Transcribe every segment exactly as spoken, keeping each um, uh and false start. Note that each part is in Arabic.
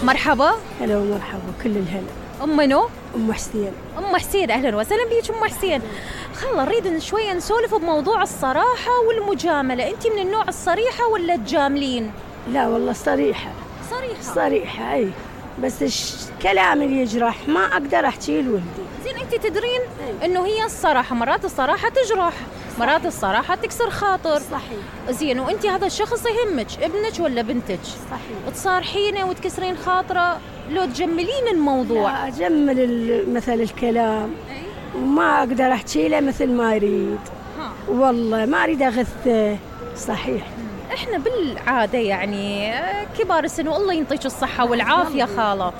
مرحبا. هلا ومرحبا، كل الهلا. ام منو؟ ام حسين. ام حسين، اهلا وسهلا بيك ام حسين. خلا نريد شويه نسولف بموضوع الصراحه والمجامله، انت من النوع الصريحه ولا تجاملين؟ لا والله صريحه. صريحه صريحه اي، بس الكلام اللي يجرح ما اقدر احكيه لولدي. زين انت تدرين انه هي الصراحه مرات الصراحه تجرح، مرات الصراحه تكسر خاطر. صحيح. زين وانت هذا الشخص يهمك ابنك ولا بنتك؟ صحيح. تصارحينه وتكسرين خاطره لو تجملين الموضوع؟ لا اجمل مثل الكلام وما اقدر احكي له مثل ما يريد. ها. والله ما اريد اغثه. صحيح. احنا بالعاده يعني كبار السن والله ينطيك الصحه والعافيه خاله،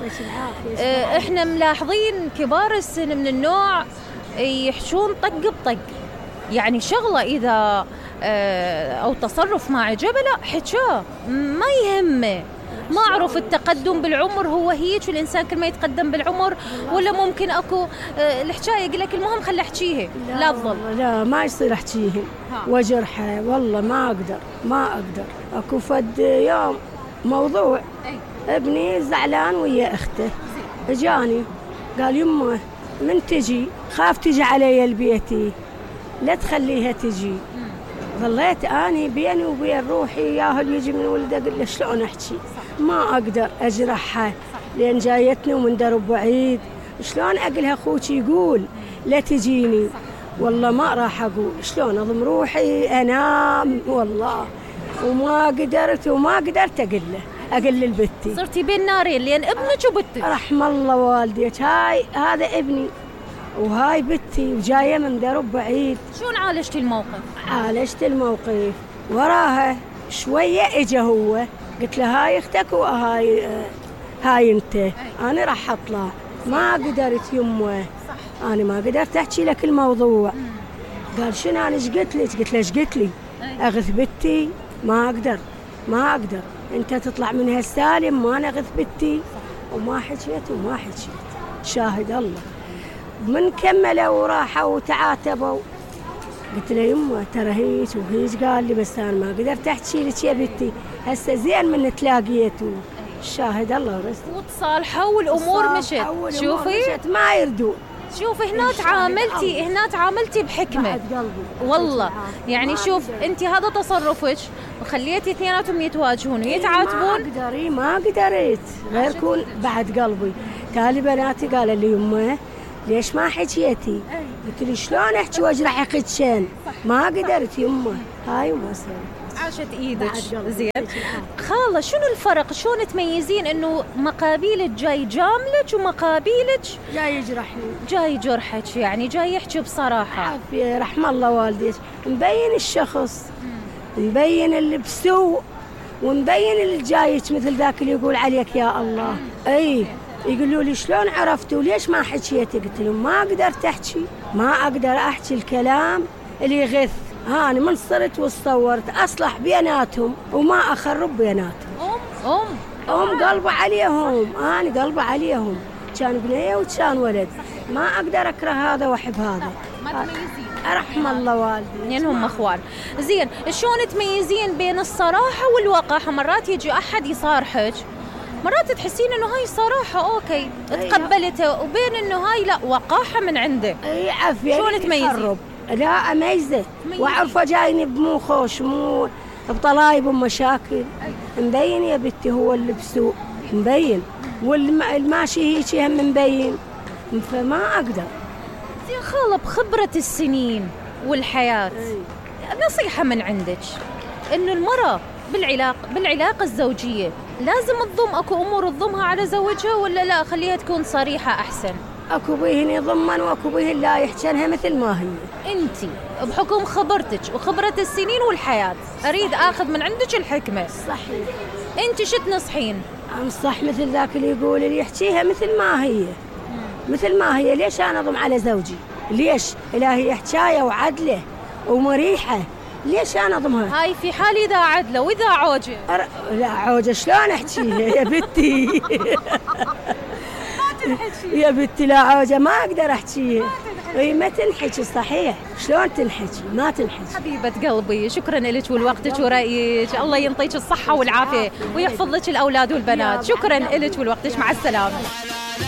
احنا ملاحظين كبار السن من النوع يحشون طق بطق، يعني شغله اذا او تصرف ما عجبه لا حكاه ما يهمه. ما أعرف التقدم بالعمر هو هيك والإنسان كل ما يتقدم بالعمر، ولا ممكن أكو الحكاية يقول لك المهم خلي أحكيها لا تظل. لا ما يصير أحكيها وجرحه، والله ما أقدر ما أقدر. أكو فد يوم موضوع أي. ابني زعلان ويا أخته اجاني قال يمه من تجي خاف تجي علي البيتي لا تخليها تجي. ظليت أني بيني وبين روحي ياهل يجي من ولده أقول له شلون أحكي، ما أقدر أجرحها لأن جايتني ومن درب بعيد. شلون أقولها أخوك يقول لا تجيني، والله ما راح أقول. شلون أضم روحي أنام والله وما قدرت وما قدرت أقول له أقول للبتي. صرتي بين نارين لأن ابنك وبنتك. رحم الله والديك، هاي هذا ابني وهاي بنتي وجاية من درب بعيد. شلون عالجتي الموقف؟ عالجت الموقف وراها شوية اجا هو قلت له هاي اختك وهاي هاي انت. انا راح اطلع ما قدرت يمه، انا ما قدرت احكي لك الموضوع. قال شنو انا ايش قلت لك؟ قلت له ايش قلت لي؟ اغث بنتي ما اقدر ما اقدر، انت تطلع من هالسالم ما انا اغث بنتي. وما حكيت وما حكيت، شاهد الله. من كملوا وراحوا وتعاتبوا قلت له يمه ترى هيك وهيك. قال لي بس انا ما قدرت احكي لك يا بنتي، هسه زين من تلاقيته. شاهد الله ورسول. وتصالحوا والامور مشت. شوفي مشت ما يردون. شوفي هنا تعاملتي هنا تعاملتي بحكمه والله. يعني شوف انت هذا تصرفك وخليتي اثنيناتهم يتواجهون ويتعاتبون. ما قدري ما قدرت غير كون بعد قلبي. تالي بناتي قالوا لي يمه ليش ما حكيتي؟ قلت لي شلون احكي واجرح خدشين؟ ما قدرت يمه. هاي وما صار. عاشت ايدك. زين خاله شنو الفرق؟ شلون تميزين انه مقابيلك جاي جاملك ومقابيلك جاي يجرحني جاي جرحك، يعني جاي يحكي بصراحه؟ عافيه رحم الله والديك. مبين الشخص مبين اللي بسوء ومبين اللي جايك مثل ذاك اللي يقول عليك يا الله. اي يقولوا لي شلون عرفتوا ليش ما حكيتي؟ قلت لهم ما قدرت احكي، ما اقدر احكي الكلام اللي يغث. ها انا من صرت وصورت اصلح بيناتهم وما اخرب بيناتهم. ام ام ام قلبي عليهم، انا قلبي عليهم، كان بنيه وكان ولد. ما اقدر اكره هذا واحب هذا. ما تميزين. رحم الله والدي اثنينهم اخوان. زين شلون تميزين بين الصراحه والوقاحه؟ مرات يجي احد يصارحك مرات تحسين انه هاي صراحه اوكي تقبلته، وبين انه هاي لا وقاحه من عنده. اي عافيه. شلون تميزين؟ لا اميزه واعرفه جايني بمو خوش مو بطلايب ومشاكل. مبين يا بنتي هو اللي بسوء مبين، والماشي هيك هم مبين، فما اقدر. زين خاله بخبره السنين والحياه نصيحه من عندك انه المراه بالعلاقه بالعلاقه الزوجيه لازم تضم اكو امور تضمها على زوجها ولا لا خليها تكون صريحه احسن؟ اكو بيهن يضمن واكو بيهن لا يحجنها مثل ما هي. انت بحكم خبرتك وخبره السنين والحياه اريد اخذ من عندك الحكمه. صحيح. انت شو تنصحين؟ انصح مثل ذاك اللي يقول اللي يحكيها مثل ما هي. مثل ما هي. ليش انا اضم على زوجي؟ ليش؟ الهي حكايه وعدله ومريحه، ليش انا اضمها؟ هاي في حال اذا عدله واذا عوجه. أر... لا عوجه شلون احكيها يا بنتي؟ ما تنحكي يا بنتي لا عوجه ما اقدر احكيها. ما تنحكي. اي ما تنحكي صحيح، شلون تنحكي؟ ما تنحكي. حبيبة قلبي، شكرا لك ولوقتك ورأيك، الله ينطيك الصحة والعافية ويحفظ لك الأولاد والبنات. شكرا لك ولوقتك، مع السلامة.